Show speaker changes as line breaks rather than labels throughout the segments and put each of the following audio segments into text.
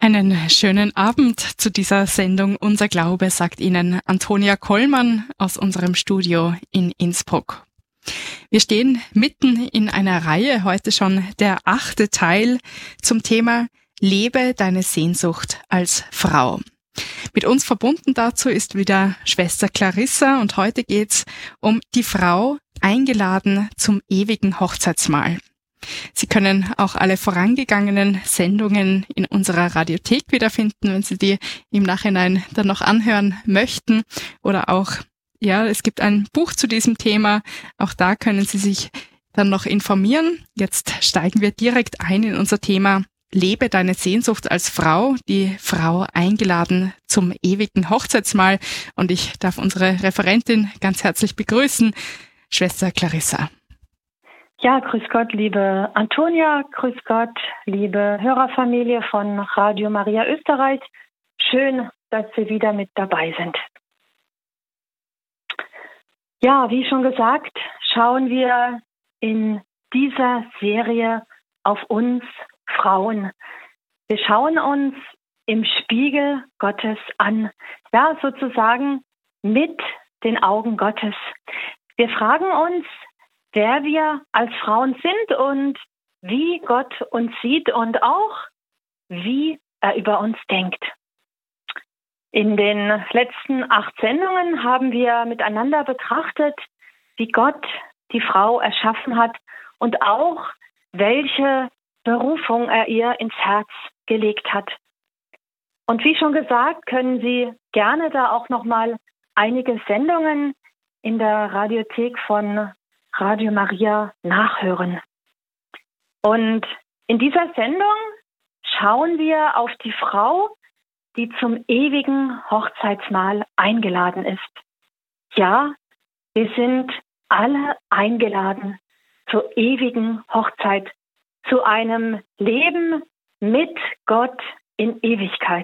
Einen schönen Abend zu dieser Sendung Unser Glaube, sagt Ihnen Antonia Kollmann aus unserem Studio in Innsbruck. Wir stehen mitten in einer Reihe, heute schon der 8. Teil zum Thema Lebe deine Sehnsucht als Frau. Mit uns verbunden dazu ist wieder Schwester Clarissa und heute geht's um die Frau, eingeladen zum ewigen Hochzeitsmahl. Sie können auch alle vorangegangenen Sendungen in unserer Radiothek wiederfinden, wenn Sie die im Nachhinein dann noch anhören möchten. Oder auch, ja, es gibt ein Buch zu diesem Thema. Auch da können Sie sich dann noch informieren. Jetzt steigen wir direkt ein in unser Thema Lebe deine Sehnsucht als Frau, die Frau eingeladen zum ewigen Hochzeitsmahl. Und ich darf unsere Referentin ganz herzlich begrüßen, Schwester Clarissa.
Ja, grüß Gott, liebe Antonia, grüß Gott, liebe Hörerfamilie von Radio Maria Österreich. Schön, dass Sie wieder mit dabei sind. Ja, wie schon gesagt, schauen wir in dieser Serie auf uns Frauen. Wir schauen uns im Spiegel Gottes an, ja, sozusagen mit den Augen Gottes. Wir fragen uns, wer wir als Frauen sind und wie Gott uns sieht und auch, wie er über uns denkt. In den letzten 8 Sendungen haben wir miteinander betrachtet, wie Gott die Frau erschaffen hat und auch, welche Berufung er ihr ins Herz gelegt hat. Und wie schon gesagt, können Sie gerne da auch nochmal einige Sendungen in der Radiothek von Radio Maria nachhören. Und in dieser Sendung schauen wir auf die Frau, die zum ewigen Hochzeitsmahl eingeladen ist. Ja, wir sind alle eingeladen zur ewigen Hochzeit, zu einem Leben mit Gott in Ewigkeit.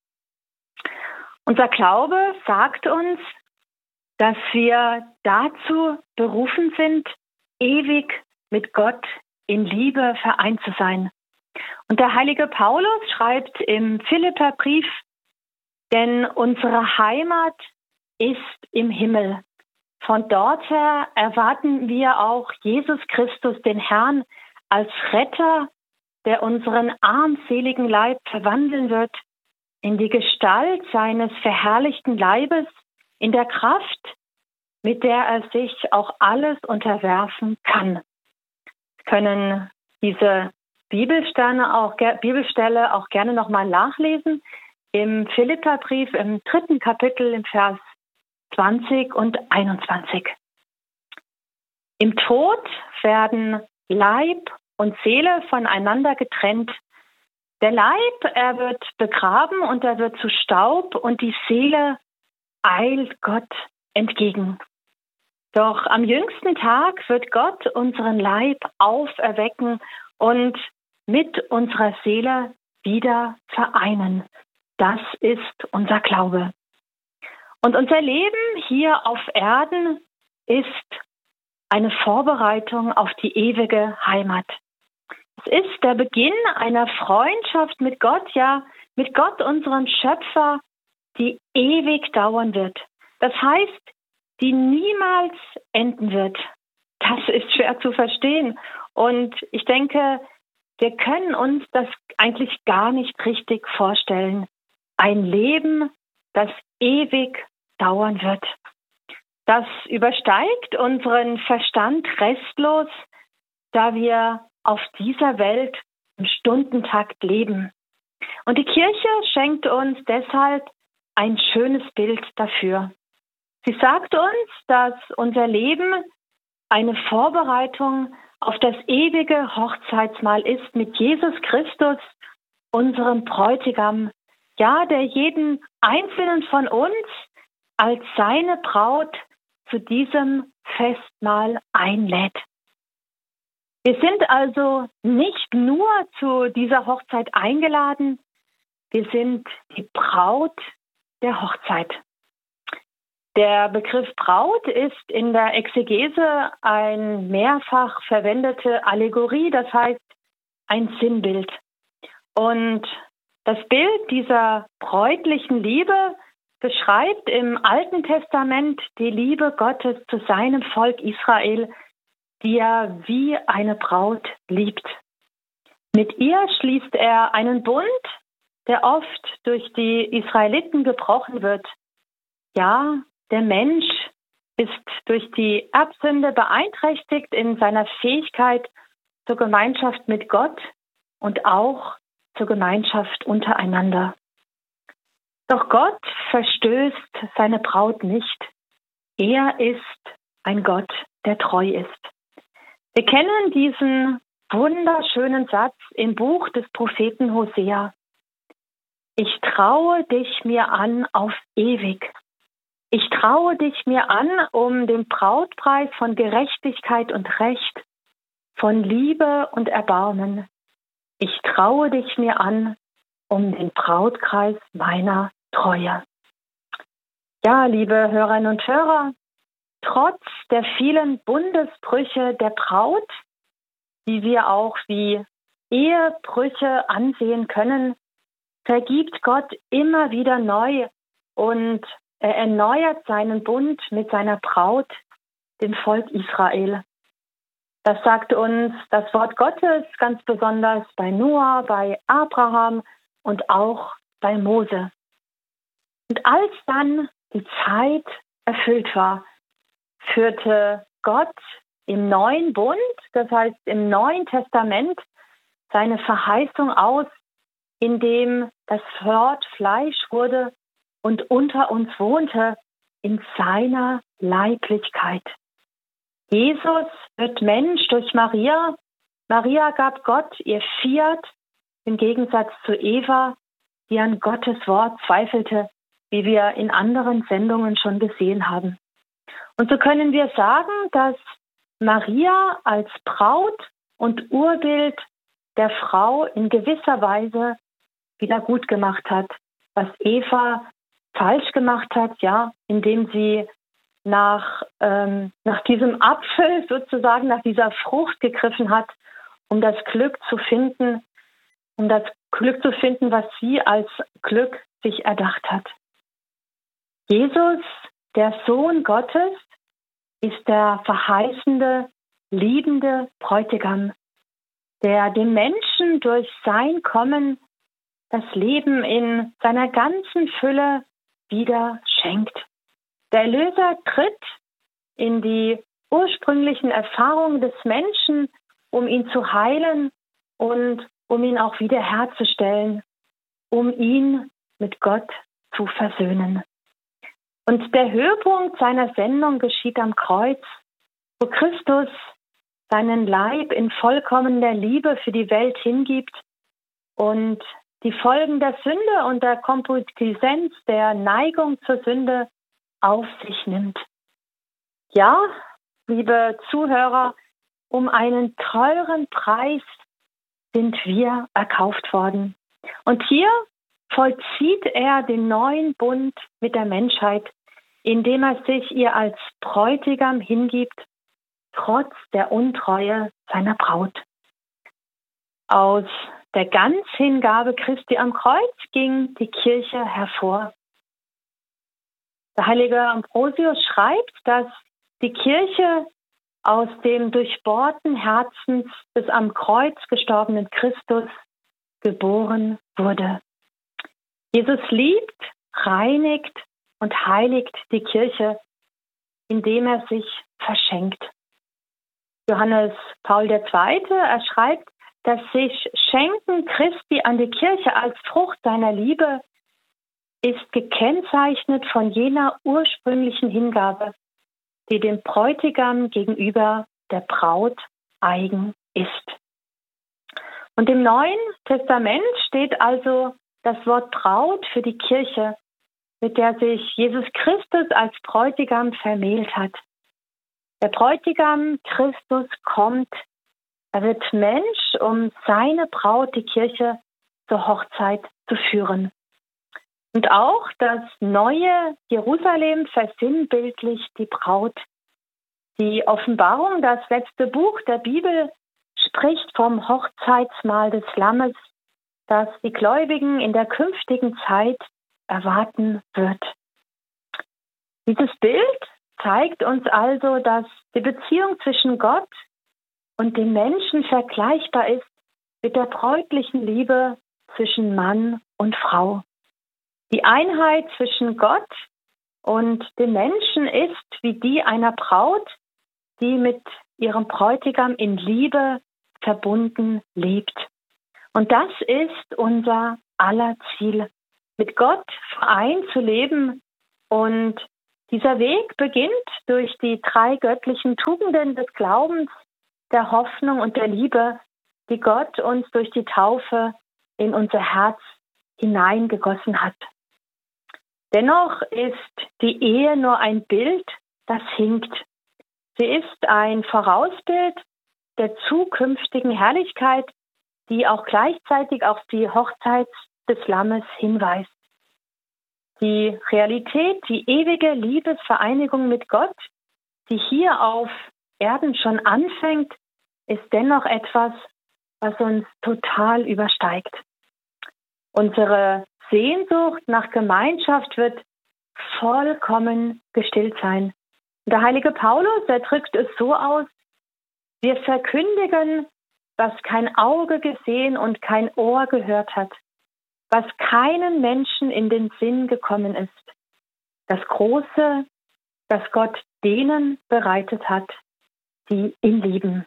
Unser Glaube sagt uns, dass wir dazu berufen sind, ewig mit Gott in Liebe vereint zu sein. Und der heilige Paulus schreibt im Philipperbrief, denn unsere Heimat ist im Himmel. Von dort her erwarten wir auch Jesus Christus, den Herrn, als Retter, der unseren armseligen Leib verwandeln wird in die Gestalt seines verherrlichten Leibes, in der Kraft, mit der er sich auch alles unterwerfen kann. Wir können diese Bibelstelle auch gerne nochmal nachlesen im Philipperbrief im 3. Kapitel im Vers 20 und 21. Im Tod werden Leib und Seele voneinander getrennt. Der Leib, er wird begraben und er wird zu Staub und die Seele eilt Gott entgegen. Doch am jüngsten Tag wird Gott unseren Leib auferwecken und mit unserer Seele wieder vereinen. Das ist unser Glaube. Und unser Leben hier auf Erden ist eine Vorbereitung auf die ewige Heimat. Es ist der Beginn einer Freundschaft mit Gott, ja, mit Gott, unserem Schöpfer, die ewig dauern wird. Das heißt, die niemals enden wird. Das ist schwer zu verstehen. Und ich denke, wir können uns das eigentlich gar nicht richtig vorstellen. Ein Leben, das ewig dauern wird. Das übersteigt unseren Verstand restlos, da wir auf dieser Welt im Stundentakt leben. Und die Kirche schenkt uns deshalb ein schönes Bild dafür. Sie sagt uns, dass unser Leben eine Vorbereitung auf das ewige Hochzeitsmahl ist mit Jesus Christus, unserem Bräutigam, ja, der jeden Einzelnen von uns als seine Braut zu diesem Festmahl einlädt. Wir sind also nicht nur zu dieser Hochzeit eingeladen, wir sind die Braut der Hochzeit. Der Begriff Braut ist in der Exegese eine mehrfach verwendete Allegorie, das heißt ein Sinnbild. Und Das Bild dieser bräutlichen Liebe beschreibt im Alten Testament die Liebe Gottes zu seinem Volk Israel, die er wie eine Braut liebt. Mit ihr schließt er einen Bund, der oft durch die Israeliten gebrochen wird. Ja, der Mensch ist durch die Erbsünde beeinträchtigt in seiner Fähigkeit zur Gemeinschaft mit Gott und auch zur Gemeinschaft untereinander. Doch Gott verstößt seine Braut nicht. Er ist ein Gott, der treu ist. Wir kennen diesen wunderschönen Satz im Buch des Propheten Hosea. Ich traue dich mir an auf ewig. Ich traue dich mir an, um den Brautpreis von Gerechtigkeit und Recht, von Liebe und Erbarmen. Ich traue dich mir an, um den Brautkreis meiner Treue. Ja, liebe Hörerinnen und Hörer, trotz der vielen Bundesbrüche der Braut, die wir auch wie Ehebrüche ansehen können, vergibt Gott immer wieder neu und er erneuert seinen Bund mit seiner Braut, dem Volk Israel. Das sagt uns das Wort Gottes ganz besonders bei Noah, bei Abraham und auch bei Mose. Und als dann die Zeit erfüllt war, führte Gott im neuen Bund, das heißt im Neuen Testament, seine Verheißung aus, indem das Wort Fleisch wurde und unter uns wohnte in seiner Leiblichkeit. Jesus wird Mensch durch Maria. Maria gab Gott ihr Fiat, im Gegensatz zu Eva, die an Gottes Wort zweifelte, wie wir in anderen Sendungen schon gesehen haben. Und so können wir sagen, dass Maria als Braut und Urbild der Frau in gewisser Weise wieder gut gemacht hat, was Eva falsch gemacht hat, ja, indem sie nach diesem Apfel sozusagen, nach dieser Frucht gegriffen hat, um das Glück zu finden, was sie als Glück sich erdacht hat. Jesus, der Sohn Gottes, ist der verheißende, liebende Bräutigam, der den Menschen durch sein Kommen das Leben in seiner ganzen Fülle wieder schenkt. Der Erlöser tritt in die ursprünglichen Erfahrungen des Menschen, um ihn zu heilen und um ihn auch wiederherzustellen, um ihn mit Gott zu versöhnen. Und der Höhepunkt seiner Sendung geschieht am Kreuz, wo Christus seinen Leib in vollkommener Liebe für die Welt hingibt und die Folgen der Sünde und der Konkupiszenz, der Neigung zur Sünde auf sich nimmt. Ja, liebe Zuhörer, um einen teuren Preis sind wir erkauft worden. Und hier vollzieht er den neuen Bund mit der Menschheit, indem er sich ihr als Bräutigam hingibt, trotz der Untreue seiner Braut. Aus der Ganzhingabe Christi am Kreuz ging die Kirche hervor. Der heilige Ambrosius schreibt, dass die Kirche aus dem durchbohrten Herzens des am Kreuz gestorbenen Christus geboren wurde. Jesus liebt, reinigt und heiligt die Kirche, indem er sich verschenkt. Johannes Paul II. Er schreibt, das sich Schenken Christi an die Kirche als Frucht seiner Liebe ist gekennzeichnet von jener ursprünglichen Hingabe, die dem Bräutigam gegenüber der Braut eigen ist. Und im Neuen Testament steht also das Wort Braut für die Kirche, mit der sich Jesus Christus als Bräutigam vermählt hat. Der Bräutigam Christus kommt, er wird Mensch, um seine Braut, die Kirche, zur Hochzeit zu führen. Und auch das neue Jerusalem versinnbildlicht die Braut. Die Offenbarung, das letzte Buch der Bibel, spricht vom Hochzeitsmahl des Lammes, das die Gläubigen in der künftigen Zeit erwarten wird. Dieses Bild zeigt uns also, dass die Beziehung zwischen Gott und dem Menschen vergleichbar ist mit der bräutlichen Liebe zwischen Mann und Frau. Die Einheit zwischen Gott und dem Menschen ist wie die einer Braut, die mit ihrem Bräutigam in Liebe verbunden lebt. Und das ist unser aller Ziel, mit Gott vereint zu leben. Und dieser Weg beginnt durch die 3 göttlichen Tugenden des Glaubens, der Hoffnung und der Liebe, die Gott uns durch die Taufe in unser Herz hineingegossen hat. Dennoch ist die Ehe nur ein Bild, das hinkt. Sie ist ein Vorausbild der zukünftigen Herrlichkeit, die auch gleichzeitig auf die Hochzeit des Lammes hinweist. Die Realität, die ewige Liebesvereinigung mit Gott, die hier auf Erden schon anfängt, ist dennoch etwas, was uns total übersteigt. Unsere Sehnsucht nach Gemeinschaft wird vollkommen gestillt sein. Der heilige Paulus, er drückt es so aus: Wir verkündigen, was kein Auge gesehen und kein Ohr gehört hat, was keinem Menschen in den Sinn gekommen ist. Das Große, das Gott denen bereitet hat, die ihn lieben.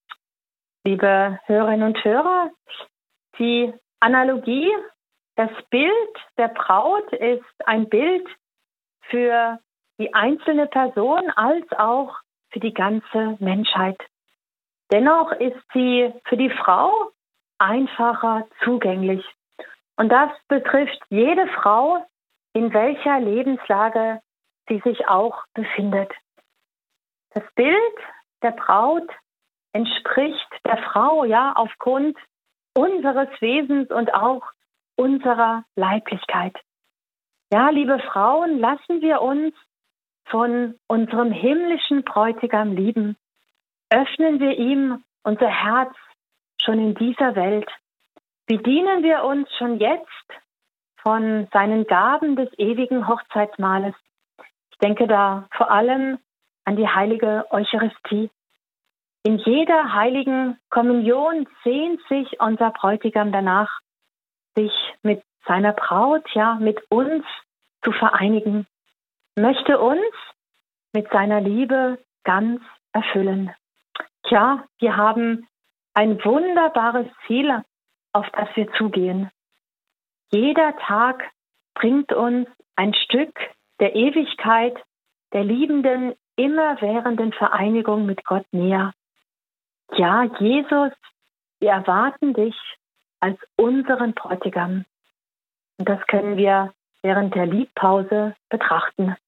Liebe Hörerinnen und Hörer, die Analogie, das Bild der Braut ist ein Bild für die einzelne Person als auch für die ganze Menschheit. Dennoch ist sie für die Frau einfacher zugänglich. Und das betrifft jede Frau, in welcher Lebenslage sie sich auch befindet. Das Bild der Braut entspricht der Frau, ja, aufgrund unseres Wesens und auch unserer Leiblichkeit. Ja, liebe Frauen, lassen wir uns von unserem himmlischen Bräutigam lieben. Öffnen wir ihm unser Herz schon in dieser Welt. Bedienen wir uns schon jetzt von seinen Gaben des ewigen Hochzeitsmahles. Ich denke da vor allem an die heilige Eucharistie. In jeder heiligen Kommunion sehnt sich unser Bräutigam danach, sich mit seiner Braut, ja, mit uns zu vereinigen, möchte uns mit seiner Liebe ganz erfüllen. Tja, wir haben ein wunderbares Ziel, auf das wir zugehen. Jeder Tag bringt uns ein Stück der Ewigkeit, der liebenden, immerwährenden Vereinigung mit Gott näher. Ja, Jesus, wir erwarten dich als unseren Bräutigam. Und das können wir während der Liedpause betrachten.